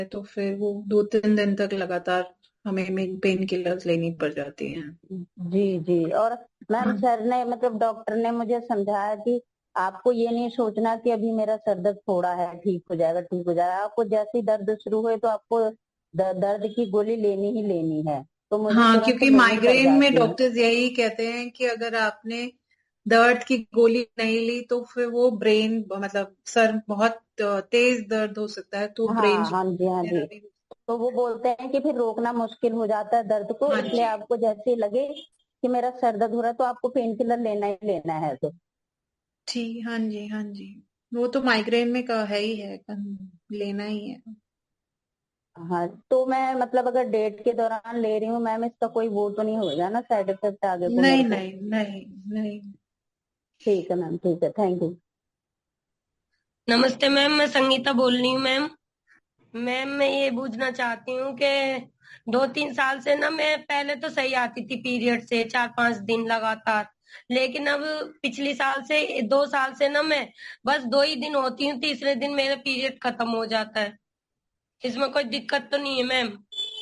है तो फिर वो 2-3 दिन तक लगातार हमें पेन किलर्स लेनी पड़ जाती हैं। जी जी। और मैम सर ने मतलब डॉक्टर ने मुझे समझाया कि आपको ये नहीं सोचना कि अभी मेरा सर दर्द थोड़ा है, ठीक हो जाएगा ठीक हो जाएगा। आपको जैसे ही दर्द शुरू हुए तो आपको दर्द की गोली लेनी ही लेनी है। तो मुझे हाँ, तुरंत क्योंकि लेनी पड़ माइग्रेन में जाती है। डॉक्टर्स यही कहते हैं कि अगर आपने दर्द की गोली नहीं ली तो फिर वो ब्रेन मतलब सर बहुत तेज दर्द हो सकता है, तो ब्रेन हाँ हाँ जी हाँ जी। भी। तो वो बोलते हैं कि फिर रोकना मुश्किल हो जाता है दर्द को, हाँ इसलिए जी। आपको जैसे ही लगे कि मेरा सर दर्द हो रहा है तो आपको पेन किलर लेना ही लेना है। तो ठीक, हाँ जी हाँ जी। वो तो माइग्रेन में का है ही है, लेना ही है। हाँ, तो मैं मतलब अगर डेट के दौरान ले रही हूँ मैम, इसका कोई वो तो नहीं होगा ना साइड इफेक्ट आगे को नहीं मेरे को? नहीं नहीं नहीं। ठीक है मैम, ठीक है, थैंक यू। नमस्ते मैम, मैं संगीता बोल रही हूँ मैम। मैम मैं ये पूछना चाहती हूँ कि 2-3 साल से ना मैं पहले तो सही आती थी पीरियड से 4-5 दिन लगातार, लेकिन अब पिछली साल से 2 साल से ना मैं बस 2 ही दिन होती हूँ, तीसरे दिन मेरा पीरियड खत्म हो जाता है। इसमें कोई दिक्कत तो नहीं है मैम?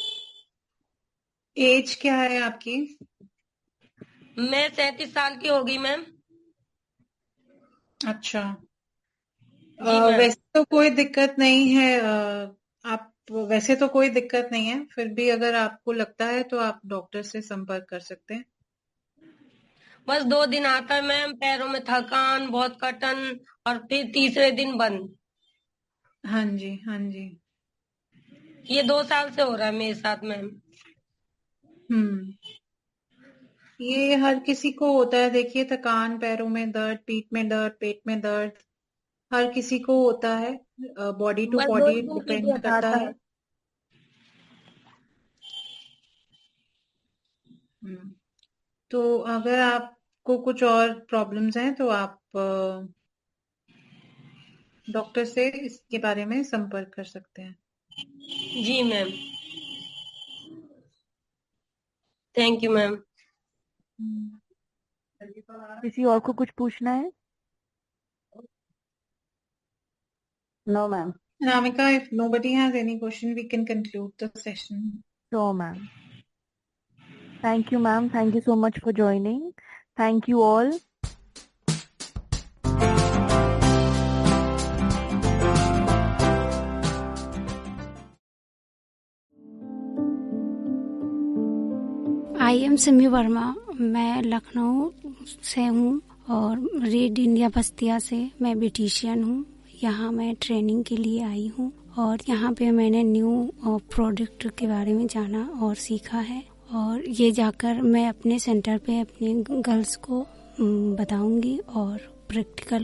एज क्या है आपकी? मैं 37 साल की हो गई मैम। अच्छा। जी मैम। वैसे तो कोई दिक्कत नहीं है। आप वैसे तो कोई दिक्कत नहीं है, फिर भी अगर आपको लगता है तो आप डॉक्टर से संपर्क कर सकते हैं। बस 2 दिन आता है मैम, पैरों में थकान, बहुत कटन, और फिर तीसरे दिन बंद। हाँ जी हाँ जी। ये 2 साल से हो रहा है मेरे साथ मैम। हम्म। ये हर किसी को होता है, देखिए थकान, पैरों में दर्द, पीठ में दर्द, पेट में दर्द, हर किसी को होता है। बॉडी टू बस दो बॉडी ही दिन डिपेंड पीरियड करता आता है। है। हम्म। तो अगर आपको कुछ और प्रॉब्लम्स हैं तो आप डॉक्टर से इसके बारे में संपर्क कर सकते हैं। जी मैम, थैंक यू मैम। हम्म। किसी और को कुछ पूछना है? No ma'am. Anamika, if nobody has any question, we can conclude the session. Sure, ma'am. Thank you, ma'am. Thank you so much for joining. Thank you all. I am Simi Verma. मैं लखनऊ से हूँ और रीड इंडिया बस्तिया से मैं beautician हूँ। यहाँ मैं training के लिए आई हूँ और यहाँ पे मैंने न्यू प्रोडक्ट के बारे में जाना और सीखा है, और ये जाकर मैं अपने सेंटर पे अपने गर्ल्स को बताऊंगी और प्रैक्टिकल